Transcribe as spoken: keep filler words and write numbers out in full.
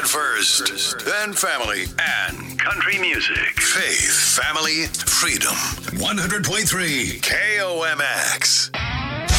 first, then family and country music. Faith, family, freedom. one hundred point three K O M X.